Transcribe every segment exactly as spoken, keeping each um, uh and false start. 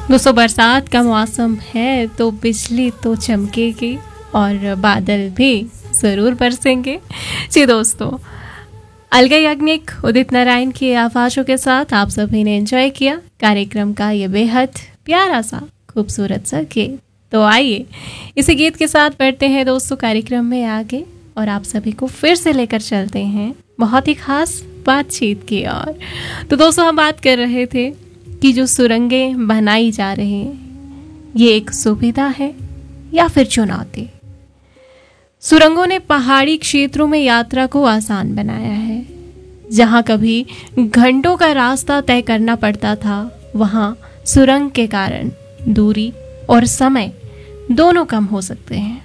दोस्तों बरसात का मौसम है तो बिजली तो चमकेगी और बादल भी ज़रूर बरसेंगे। जी दोस्तों, अलका याग्निक, उदित नारायण की आवाज़ों के साथ आप सभी ने एंजॉय किया कार्यक्रम का ये बेहद प्यारा सा खूबसूरत सा गीत। तो आइए इसी गीत के साथ बढ़ते हैं दोस्तों कार्यक्रम में आगे और आप सभी को फिर से लेकर चलते हैं बहुत ही खास बातचीत की ओर। तो दोस्तों हम बात कर रहे थे कि जो सुरंगें बनाई जा रही हैं ये एक सुविधा है या फिर चुनौती। सुरंगों ने पहाड़ी क्षेत्रों में यात्रा को आसान बनाया है। जहां कभी घंटों का रास्ता तय करना पड़ता था, वहां सुरंग के कारण दूरी और समय दोनों कम हो सकते हैं।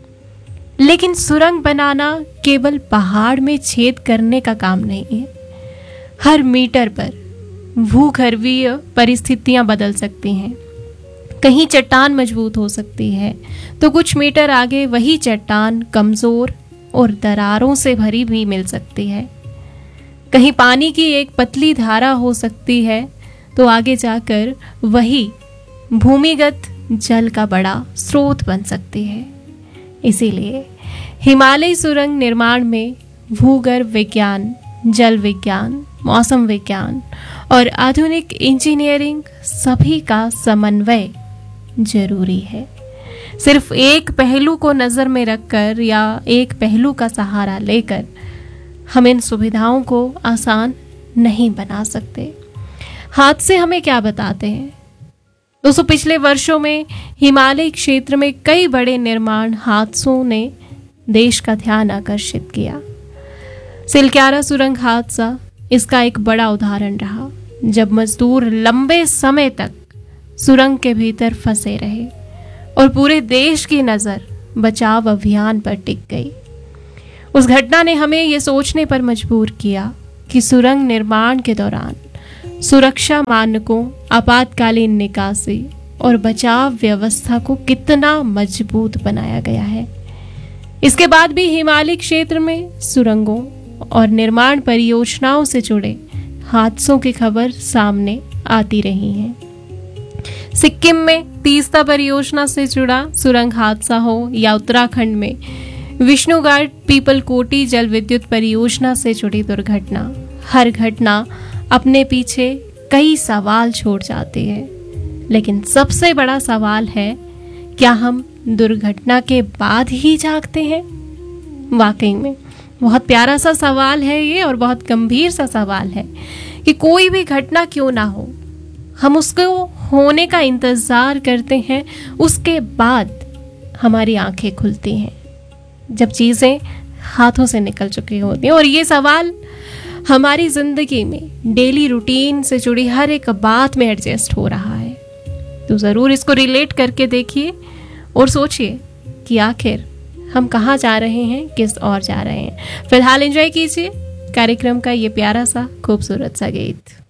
लेकिन सुरंग बनाना केवल पहाड़ में छेद करने का काम नहीं है। हर मीटर पर भूगर्भीय परिस्थितियां बदल सकती हैं। कहीं चट्टान मजबूत हो सकती है तो कुछ मीटर आगे वही चट्टान कमजोर और दरारों से भरी भी मिल सकती है। कहीं पानी की एक पतली धारा हो सकती है तो आगे जाकर वही भूमिगत जल का बड़ा स्रोत बन सकती है। इसीलिए हिमालयी सुरंग निर्माण में भूगर्भ विज्ञान, जल विज्ञान, मौसम विज्ञान और आधुनिक इंजीनियरिंग सभी का समन्वय जरूरी है। सिर्फ एक पहलू को नजर में रखकर या एक पहलू का सहारा लेकर हम इन सुविधाओं को आसान नहीं बना सकते। हादसे हमें क्या बताते हैं दोस्तों? पिछले वर्षों में हिमालय क्षेत्र में कई बड़े निर्माण हादसों ने देश का ध्यान आकर्षित किया। सिलक्यारा सुरंग हादसा इसका एक बड़ा उदाहरण रहा, जब मजदूर लंबे समय तक सुरंग के भीतर फंसे रहे और पूरे देश की नज़र बचाव अभियान पर टिक गई। उस घटना ने हमें ये सोचने पर मजबूर किया कि सुरंग निर्माण के दौरान सुरक्षा मानकों, आपातकालीन निकासी और बचाव व्यवस्था को कितना मजबूत बनाया गया है। इसके बाद भी हिमालय क्षेत्र में सुरंगों और निर्माण परियोजनाओं से जुड़े हादसों की खबर सामने आती रही है। सिक्किम में तीस्ता परियोजना से जुड़ा सुरंग हादसा हो या उत्तराखंड में विष्णुघाट पीपलकोटी जल विद्युत परियोजना से जुड़ी दुर्घटना, हर घटना अपने पीछे कई सवाल छोड़ जाती है। लेकिन सबसे बड़ा सवाल है, क्या हम दुर्घटना के बाद ही जागते हैं? वाकई में बहुत प्यारा सा सवाल है ये और बहुत गंभीर सा सवाल है कि कोई भी घटना क्यों ना हो, हम उसको होने का इंतजार करते हैं, उसके बाद हमारी आंखें खुलती हैं जब चीजें हाथों से निकल चुकी होती हैं। और ये सवाल हमारी जिंदगी में डेली रूटीन से जुड़ी हर एक बात में एडजस्ट हो रहा है। तो जरूर इसको रिलेट करके देखिए और सोचिए कि आखिर हम कहाँ जा रहे हैं, किस और जा रहे हैं। फिलहाल एंजॉय कीजिए कार्यक्रम का ये प्यारा सा खूबसूरत सा गीत।